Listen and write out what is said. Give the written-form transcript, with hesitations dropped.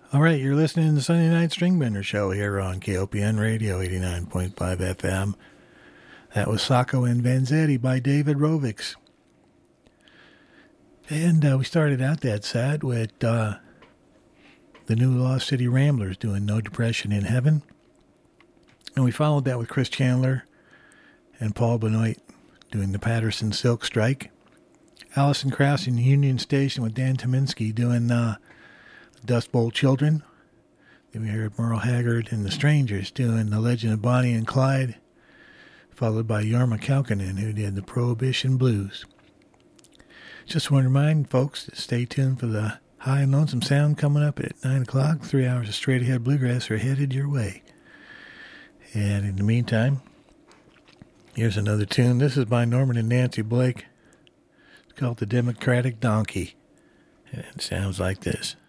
All right, you're listening to the Sunday Night Stringbender Show here on KOPN Radio 89.5 FM. That was Sacco and Vanzetti by David Rovics. And we started out that set with the new Lost City Ramblers doing No Depression in Heaven. And we followed that with Chris Chandler and Paul Benoit doing the Patterson Silk Strike. Alison Krauss in Union Station with Dan Tominski doing Dust Bowl Children. Then we heard Merle Haggard and the Strangers doing The Legend of Bonnie and Clyde, followed by Jorma Kaukonen, who did the Prohibition Blues. Just want to remind folks to stay tuned for the High and Lonesome Sound coming up at 9 o'clock. 3 hours of straight-ahead bluegrass are headed your way. And in the meantime, here's another tune. This is by Norman and Nancy Blake. It's called The Democratic Donkey. And it sounds like this.